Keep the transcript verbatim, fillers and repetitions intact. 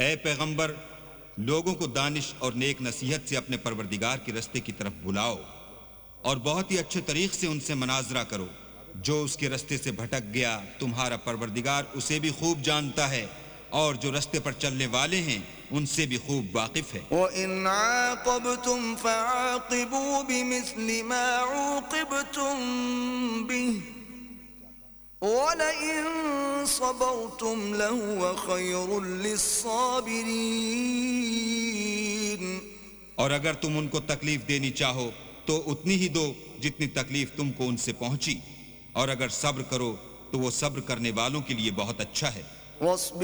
ए पैगंबर, लोगों को दानिश और नेक नसीहत से अपने परवरदिगार के रस्ते की तरफ बुलाओ और बहुत ही अच्छे तरीके से उनसे मनाजरा करो। जो उसके रस्ते से भटक गया तुम्हारा परवरदिगार उसे भी खूब जानता है और जो रस्ते पर चलने वाले हैं उनसे भी खूब वाकिफ है। وَإِنْ عَاقَبْتُمْ فَعَاقِبُوا بِمِثْلِ مَا عُوقِبْتُمْ بِهِ وَلَئِنْ صَبَرْتُمْ لَهُوَ خَيْرٌ لِلصَّابِرِينَ। और अगर तुम उनको तकलीफ देनी चाहो तो उतनी ही दो जितनी तकलीफ तुमको उनसे पहुंची, और अगर सब्र करो तो वो सब्र करने वालों के लिए बहुत अच्छा है।